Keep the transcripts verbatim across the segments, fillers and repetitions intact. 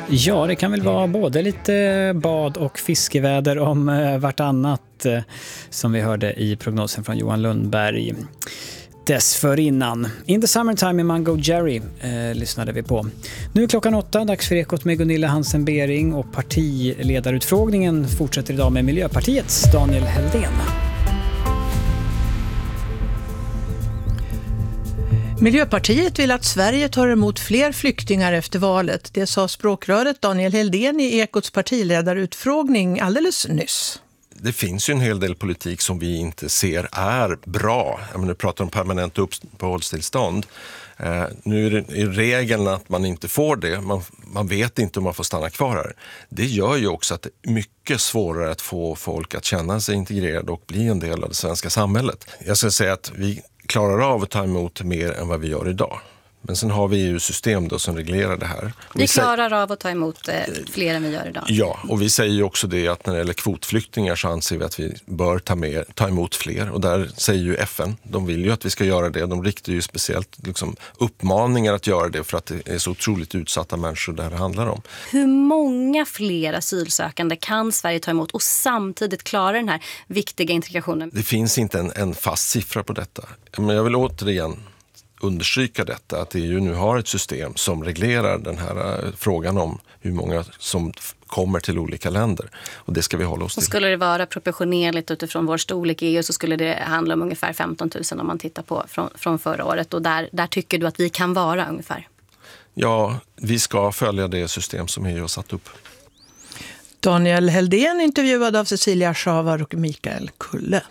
Ja, det kan väl vara både lite bad- och fiskeväder om vartannat som vi hörde i prognosen från Johan Lundberg. Dessförinnan. In the Summertime med Mango Jerry eh, lyssnade vi på. Nu är klockan åtta, dags för Ekot med Gunilla Hansen-Bering och partiledarutfrågningen fortsätter idag med Miljöpartiets Daniel Heldén. Miljöpartiet vill att Sverige tar emot fler flyktingar efter valet. Det sa språkröret Daniel Heldén i Ekots partiledarutfrågning alldeles nyss. Det finns ju en hel del politik som vi inte ser är bra. Jag menar, pratar om permanent uppehållstillstånd. Eh, nu är det i regeln att man inte får det. Man, man vet inte om man får stanna kvar här. Det gör ju också att det är mycket svårare att få folk att känna sig integrerade och bli en del av det svenska samhället. Jag ska säga att vi klarar av att ta emot mer än vad vi gör idag. Men sen har vi ju system då som reglerar det här. Vi klarar av att ta emot eh, fler än vi gör idag. Ja, och vi säger ju också det att när det gäller kvotflyktingar så anser vi att vi bör ta, med, ta emot fler. Och där säger ju F N, de vill ju att vi ska göra det. De riktar ju speciellt liksom, uppmaningar att göra det för att det är så otroligt utsatta människor det här handlar om. Hur många fler asylsökande kan Sverige ta emot och samtidigt klara den här viktiga integrationen? Det finns inte en, en fast siffra på detta. Men jag vill återigen understryka detta, att E U nu har ett system som reglerar den här frågan om hur många som kommer till olika länder. Och det ska vi hålla oss till. Och skulle det vara proportionerligt utifrån vår storlek i E U så skulle det handla om ungefär femton tusen om man tittar på från, från förra året. Och där, där tycker du att vi kan vara ungefär? Ja, vi ska följa det system som E U har satt upp. Daniel Heldén intervjuad av Cecilia Schavar och Mikael Kulle.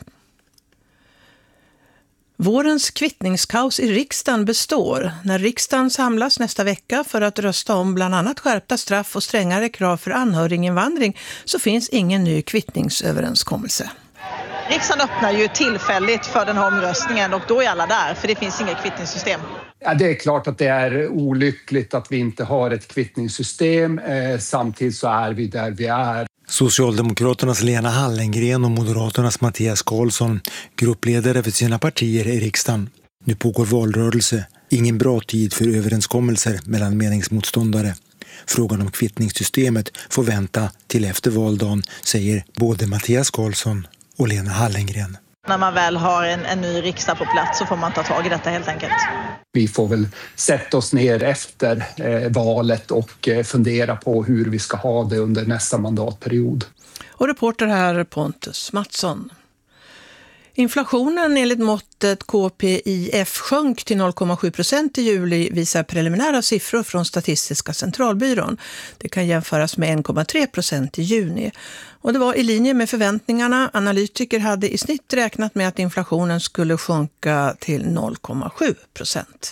Vårens kvittningskaos i riksdagen består. När riksdagen samlas nästa vecka för att rösta om bland annat skärpta straff och strängare krav för anhöriginvandring så finns ingen ny kvittningsöverenskommelse. Riksdagen öppnar ju tillfälligt för den här omröstningen och då är alla där för det finns inget kvittningssystem. Ja, det är klart att det är olyckligt att vi inte har ett kvittningssystem. Eh, samtidigt så är vi där vi är. Socialdemokraternas Lena Hallengren och Moderaternas Mattias Karlsson, gruppledare för sina partier i riksdagen. Nu pågår valrörelse. Ingen bra tid för överenskommelser mellan meningsmotståndare. Frågan om kvittningssystemet får vänta till efter valdagen, säger både Mattias Karlsson och Lena Hallengren. När man väl har en, en ny riksdag på plats så får man ta tag i detta helt enkelt. Vi får väl sätta oss ner efter eh, valet och eh, fundera på hur vi ska ha det under nästa mandatperiod. Och reporter här Pontus Mattsson. Inflationen enligt måttet K P I F sjönk till noll komma sju procent i juli visar preliminära siffror från Statistiska centralbyrån. Det kan jämföras med en komma tre procent i juni. Och det var i linje med förväntningarna. Analytiker hade i snitt räknat med att inflationen skulle sjunka till noll komma sju procent.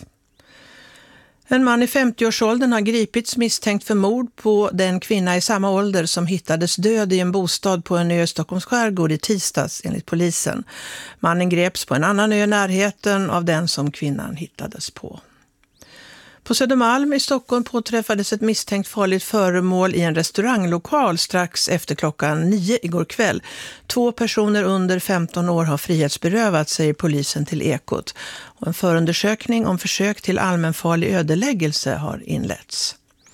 En man i femtioårsåldern har gripits misstänkt för mord på den kvinna i samma ålder som hittades död i en bostad på en ö i Stockholms skärgård i tisdags enligt polisen. Mannen greps på en annan ö i närheten av den som kvinnan hittades på. På Södermalm i Stockholm påträffades ett misstänkt farligt föremål i en restauranglokal strax efter klockan nio igår kväll. Två personer under femton år har frihetsberövats, säger polisen till Ekot. Och en förundersökning om försök till allmänfarlig ödeläggelse har inletts.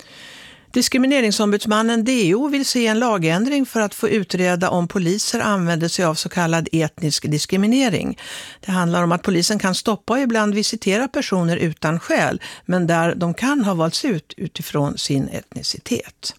Diskrimineringsombudsmannen D O vill se en lagändring för att få utreda om poliser använder sig av så kallad etnisk diskriminering. Det handlar om att polisen kan stoppa och ibland visitera personer utan skäl, men där de kan ha valts ut utifrån sin etnicitet.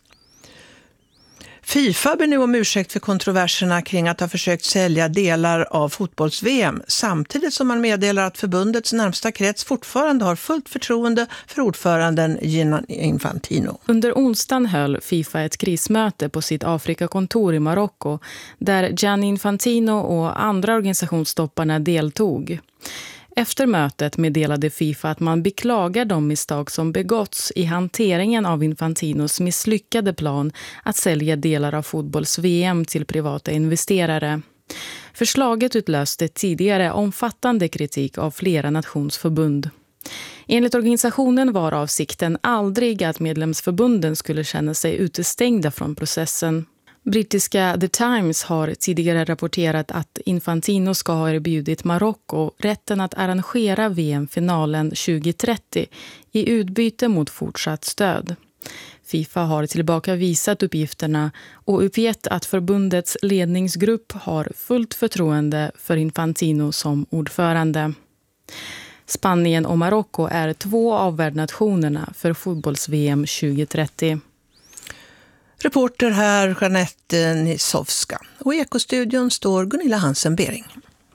FIFA ber nu om ursäkt för kontroverserna kring att ha försökt sälja delar av fotbolls-V M samtidigt som man meddelar att förbundets närmsta krets fortfarande har fullt förtroende för ordföranden Gianni Infantino. Under onsdagen höll FIFA ett krismöte på sitt Afrikakontor i Marocko där Gianni Infantino och andra organisationstopparna deltog. Efter mötet meddelade FIFA att man beklagar de misstag som begåtts i hanteringen av Infantinos misslyckade plan att sälja delar av fotbolls-V M till privata investerare. Förslaget utlöste tidigare omfattande kritik av flera nationsförbund. Enligt organisationen var avsikten aldrig att medlemsförbunden skulle känna sig utestängda från processen. Brittiska The Times har tidigare rapporterat att Infantino ska ha erbjudit Marocko rätten att arrangera V M-finalen tjugo trettio i utbyte mot fortsatt stöd. FIFA har tillbakavisat uppgifterna och uppgett att förbundets ledningsgrupp har fullt förtroende för Infantino som ordförande. Spanien och Marocko är två av värdnationerna för fotbolls-V M tjugohundratrettio. Reporter här Jeanette Nisowska. Och i Ekostudion står Gunilla Hansen-Bering.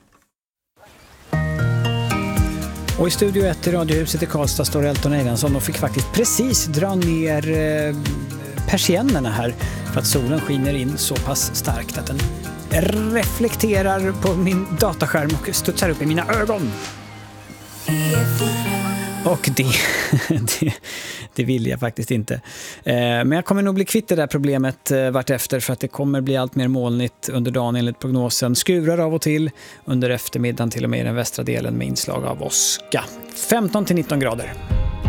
Och i Studio ett i Radiohuset i Karlstad står Elton Eidansson och fick faktiskt precis dra ner eh, persiennerna här för att solen skiner in så pass starkt att den reflekterar på min dataskärm och studsar upp i mina ögon. Och det, det, det vill jag faktiskt inte. Eh, men jag kommer nog bli kvitt det där problemet eh, vart efter för att det kommer bli allt mer molnigt under dagen enligt prognosen. Skurar av och till under eftermiddagen till och med i den västra delen med inslag av åska. femton till nitton grader.